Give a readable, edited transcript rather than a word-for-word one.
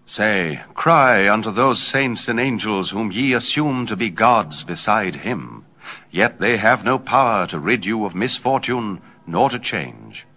Say, cry unto those saints and angels whom ye assume to be gods beside him. Yet they have no power to rid you of misfortune, nor to change.